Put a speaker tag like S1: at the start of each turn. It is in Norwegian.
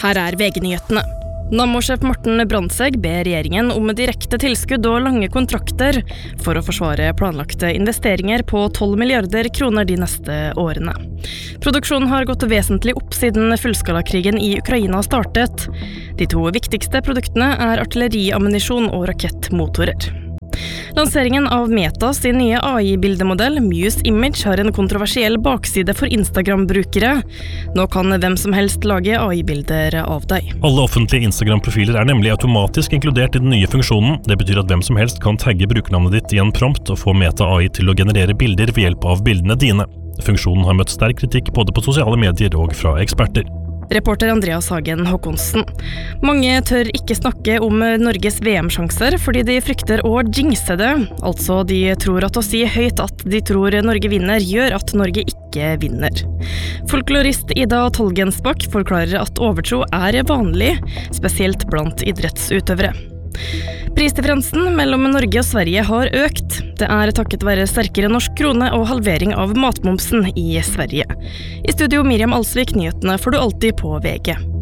S1: Her VG-nyhetene. Nammo-sjef Morten Brandtzæg ber regjeringen om direkte tilskudd og lange kontrakter for å forsvare planlagte investeringer på 12 milliarder kroner de neste årene. Produksjonen har gått vesentlig opp siden fullskalakrigen i Ukraina startet. De to viktigste produktene artilleriammunisjon og rakettmotorer. Lanseringen av Meta sin nye AI-bildemodell, Muse Image, har en kontroversiell bakside for Instagram-brukere. Nå kan hvem som helst lage AI-bilder av deg.
S2: Alle offentlige Instagram-profiler nemlig automatisk inkludert i den nye funksjonen. Det betyr at hvem som helst kan tagge brukernavnet ditt i en prompt og få Meta AI til å generere bilder ved hjelp av bildene dine. Funksjonen har møtt sterk kritikk både på sosiale medier og fra eksperter.
S1: Reporter Andreas Hagen Håkonsen. Mange tør ikke snakke om Norges VM-sjanser fordi de frykter å jinxe det. Altså, de tror at å si høyt at de tror Norge vinner gjør at Norge ikke vinner. Folklorist Ida Tolgensbakk forklarer at overtro vanlig, spesielt blant idrettsutøvere. Prisdifferansen mellom Norge og Sverige har økt. Det takket være sterkere norsk krone og halvering av matmomsen i Sverige. I studio Miriam Alsvik, nyhetene får du alltid på VG.